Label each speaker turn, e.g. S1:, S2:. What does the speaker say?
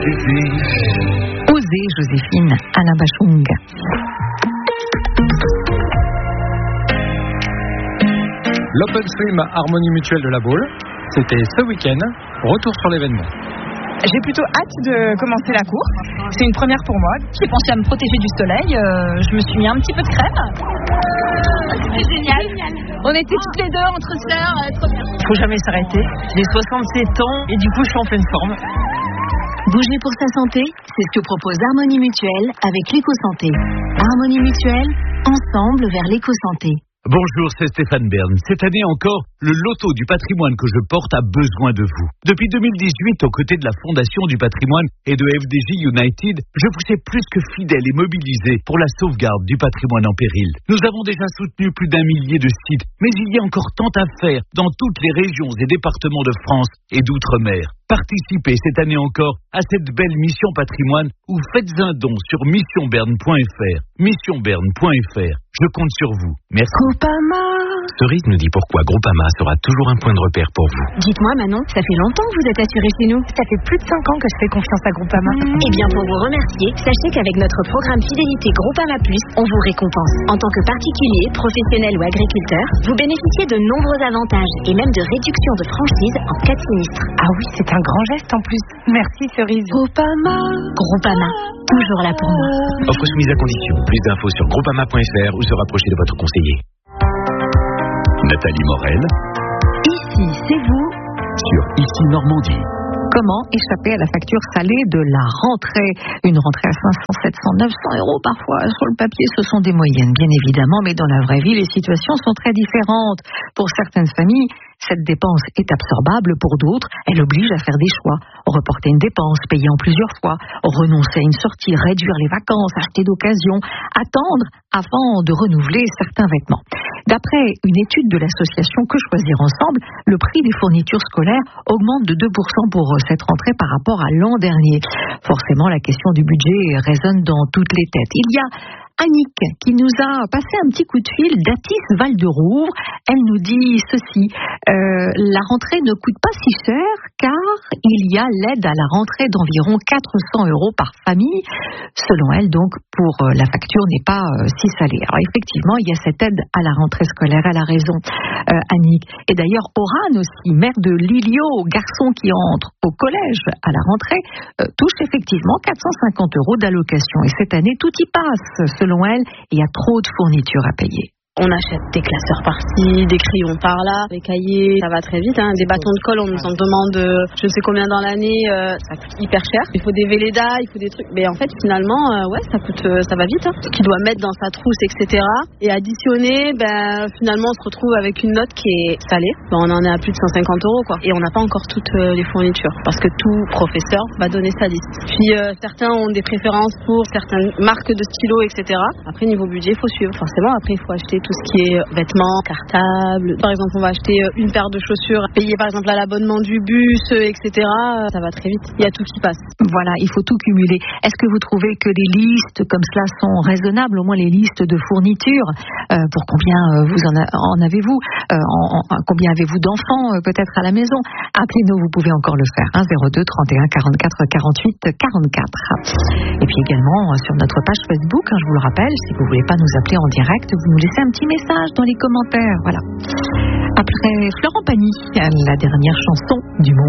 S1: Osez, Joséphine, Alain Bachung.
S2: L'Open Swim Harmonie Mutuelle de la Baule, c'était ce week-end. Retour sur l'événement.
S3: J'ai plutôt hâte de commencer la course. C'est une première pour moi. J'ai pensé à me protéger du soleil. Je me suis mis un petit peu de crème. C'était génial. On était toutes les deux entre sœurs. Trop bien.
S4: Faut jamais s'arrêter. J'ai 67 ans et du coup je suis en pleine forme.
S5: Bouger pour sa santé, c'est ce que propose Harmonie Mutuelle avec l'éco-santé. Harmonie Mutuelle, ensemble vers l'éco-santé.
S6: Bonjour, c'est Stéphane Bern. Cette année encore, le loto du patrimoine que je porte a besoin de vous. Depuis 2018, aux côtés de la Fondation du patrimoine et de FDJ United, je vous sais plus que fidèle et mobilisé pour la sauvegarde du patrimoine en péril. Nous avons déjà soutenu plus d'1 millier de sites, mais il y a encore tant à faire dans toutes les régions et départements de France et d'outre-mer. Participez cette année encore à cette belle mission patrimoine ou faites un don sur missionberne.fr. Missionberne.fr. Je compte sur vous. Merci.
S5: Groupama.
S7: Cerise nous dit pourquoi Groupama sera toujours un point de repère pour vous.
S5: Dites-moi Manon, ça fait longtemps que vous êtes assuré chez nous.
S3: Ça fait plus de 5 ans que je fais confiance à Groupama.
S5: Eh bien, pour vous remercier, sachez qu'avec notre programme Fidélité Groupama Plus, on vous récompense. En tant que particulier, professionnel ou agriculteur, vous bénéficiez de nombreux avantages et même de réductions de franchise en cas de sinistre.
S3: Ah oui, c'est un grand geste en plus. Merci Cerise.
S5: Groupama. Groupama, toujours là pour moi.
S7: Offre soumise à condition. Plus d'infos sur groupama.fr ou se rapprocher de votre conseiller. Nathalie Morel.
S1: Ici, c'est vous.
S7: Sur Ici Normandie.
S1: Comment échapper à la facture salée de la rentrée? Une rentrée à 500, 700, 900 euros parfois. Sur le papier, ce sont des moyennes, bien évidemment, mais dans la vraie vie, les situations sont très différentes. Pour certaines familles, cette dépense est absorbable. Pour d'autres, elle oblige à faire des choix. Reporter une dépense, payer en plusieurs fois, renoncer à une sortie, réduire les vacances, acheter d'occasion, attendre avant de renouveler certains vêtements. D'après une étude de l'association Que Choisir Ensemble, le prix des fournitures scolaires augmente de 2% pour cette rentrée par rapport à l'an dernier. Forcément, la question du budget résonne dans toutes les têtes. Il y a Annick qui nous a passé un petit coup de fil d'Athis Val-de-Rouvre. Elle nous dit ceci, la rentrée ne coûte pas si cher car il y a l'aide à la rentrée d'environ 400 euros par famille. Selon elle, donc, pour la facture n'est pas si salée. Alors effectivement, il y a cette aide à la rentrée scolaire, elle a raison, Annick. Et d'ailleurs, Oran aussi, mère de Lilio, garçon qui entre au collège à la rentrée, touche effectivement 450 euros d'allocation. Et cette année, tout y passe. Selon elle, il y a trop de fournitures à payer.
S8: On achète des classeurs par-ci, des crayons par-là, des cahiers, ça va très vite, hein. Des bâtons de colle, on nous en demande je ne sais combien dans l'année, ça coûte hyper cher. Il faut des Véleda, il faut des trucs. Mais en fait, finalement, ouais, ça va vite. Hein. Ce qu'il doit mettre dans sa trousse, etc. Et additionner, finalement, on se retrouve avec une note qui est salée. On en est à plus de 150 euros, quoi. Et on n'a pas encore toutes les fournitures. Parce que tout professeur va donner sa liste. Puis certains ont des préférences pour certaines marques de stylos, etc. Après, niveau budget, il faut suivre. Forcément, après, il faut acheter tout ce qui est vêtements, cartables. Par exemple, on va acheter une paire de chaussures, payer par exemple à l'abonnement du bus, etc. Ça va très vite. Il y a tout qui passe.
S1: Voilà, il faut tout cumuler. Est-ce que vous trouvez que les listes comme cela sont raisonnables, au moins les listes de fournitures? Pour combien vous en avez-vous? Combien avez-vous d'enfants peut-être à la maison? Appelez-nous, vous pouvez encore le faire. 02 31 44 48 44. Et puis également sur notre page Facebook, je vous le rappelle, si vous ne voulez pas nous appeler en direct, vous nous laissez un petit message dans les commentaires. Voilà. Après Florent Pagny, la dernière chanson du monde.